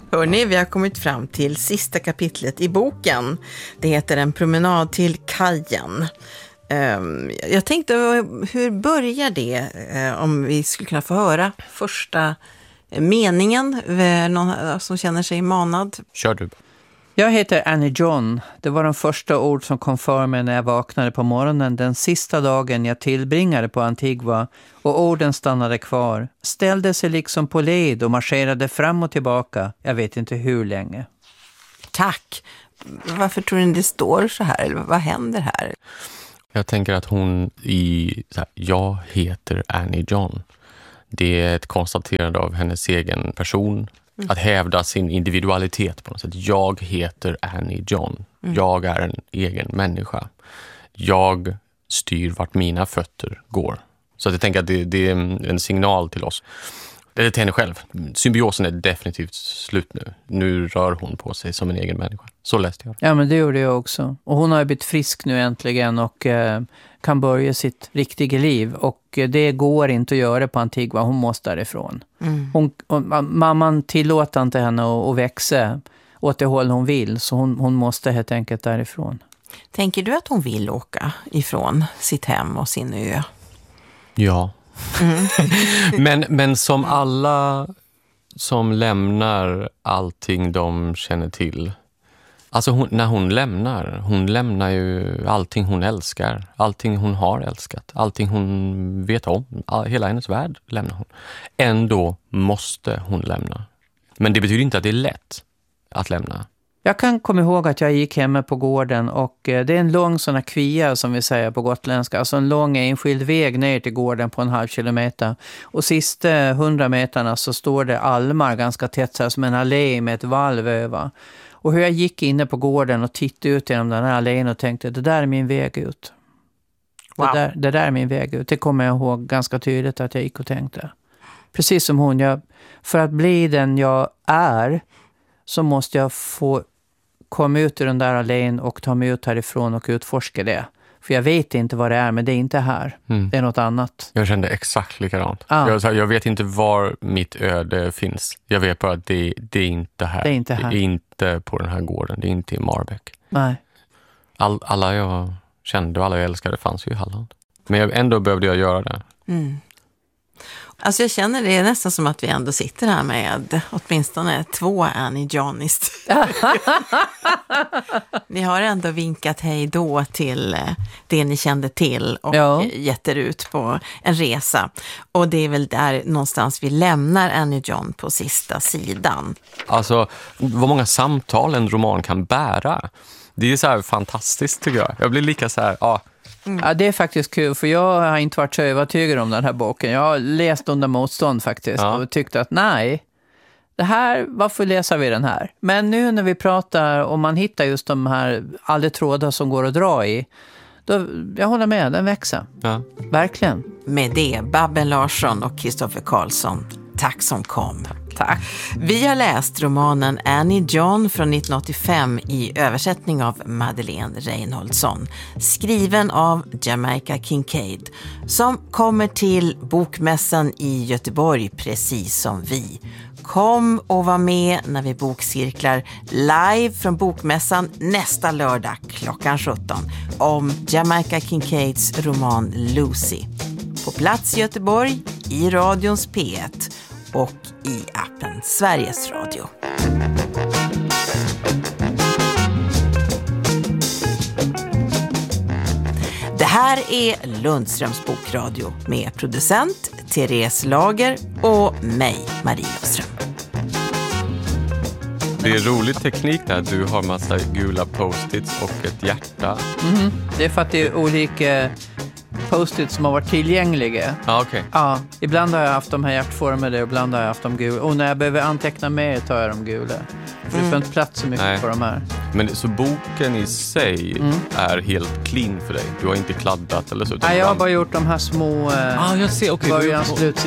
Hörrni, vi har kommit fram till sista kapitlet i boken. Det heter En promenad till kajen. Jag tänkte, hur börjar det? Om vi skulle kunna få höra första meningen, någon som känner sig manad. Kör du. Jag heter Annie John. Det var de första ord som kom för mig när jag vaknade på morgonen den sista dagen jag tillbringade på Antigua, och orden stannade kvar. Ställde sig liksom på led och marscherade fram och tillbaka. Jag vet inte hur länge. Tack. Varför tror ni det står så här? Eller vad händer här? Jag tänker att hon jag heter Annie John. Det är ett konstaterande av hennes egen person. Att hävda sin individualitet på något sätt. Jag heter Annie John. Jag är en egen människa. Jag styr vart mina fötter går. Så att jag tänker att det är en signal till oss. Eller till henne själv. Symbiosen är definitivt slut nu. Nu rör hon på sig som en egen människa. Så läste jag. Ja, men det gjorde jag också. Och hon har blivit frisk nu äntligen och kan börja sitt riktiga liv. Och det går inte att göra på Antigua. Hon måste därifrån. Mamman tillåter inte henne att växa åt det håll hon vill. Så hon måste helt enkelt därifrån. Tänker du att hon vill åka ifrån sitt hem och sin ö? Ja. Men som alla som lämnar allting de känner till. Alltså när hon lämnar ju allting hon älskar. Allting hon har älskat. Allting hon vet om. Hela hennes värld lämnar hon. Ändå måste hon lämna. Men det betyder inte att det är lätt att lämna. Jag kan komma ihåg att jag gick hemma på gården och det är en lång sån här kvia som vi säger på gotländska. Alltså en lång enskild väg ner till gården på 1/2 kilometer. Och sista 100 meterna så står det almar ganska tätt så här, som en allé med ett valv över. Och hur jag gick inne på gården och tittade ut genom den här allén och tänkte, det där är min väg ut. Wow. Det där är min väg ut. Det kommer jag ihåg ganska tydligt att jag gick och tänkte. Precis som hon, för att bli den jag är så måste jag få komma ut ur den där allén och ta mig ut härifrån och utforska det. För jag vet inte vad det är, men det är inte här. Det är något annat. Jag kände exakt likadant. Jag vet inte var mitt öde finns. Jag vet bara att det är inte här. Det är inte här. Det är inte på den här gården. Det är inte i Marbäck. Nej. Alla jag kände och alla jag älskade fanns ju i Halland. Men ändå behövde jag göra det. Alltså jag känner det är nästan som att vi ändå sitter här med åtminstone 2 Annie Johnist. Ni har ändå vinkat hej då till det ni kände till och gett er ut på en resa. Och det är väl där någonstans vi lämnar Annie John på sista sidan. Alltså vad många samtal en roman kan bära. Det är så här fantastiskt tycker jag. Jag blir lika så här, Ja, det är faktiskt kul för jag har inte varit så övertygad om den här boken. Jag har läst under motstånd faktiskt och tyckte att nej, det här, varför läser vi den här? Men nu när vi pratar och man hittar just de här alla trådar som går att dra i, då, jag håller med, den växer. Ja. Verkligen. Med det, Babben Larsson och Kristoffer Karlsson, tack som kom. Tack. Vi har läst romanen Annie John från 1985 i översättning av Madeleine Reinholdsson, skriven av Jamaica Kincaid, som kommer till Bokmässan i Göteborg precis som vi. Kom och var med när vi bokcirklar live från Bokmässan nästa lördag klockan 17 om Jamaica Kincaids roman Lucy. På plats i Göteborg, i radions P1 och i appen Sveriges Radio. Det här är Lundströms bokradio med producent Therese Lager och mig, Marie Lundström. Det är rolig teknik där. Du har massa gula post-its och ett hjärta. Det är för att det är olika post-its som har varit tillgängliga. Okay. Ja, ibland har jag haft de här hjärtformade och ibland har jag haft de gula. Och när jag behöver anteckna mer tar jag de gula. För det får inte plats så mycket på de här. Men så boken i sig är helt clean för dig? Du har inte kladdat eller så? Nej, jag har bara gjort de här små jag ser. Okay, början, slut,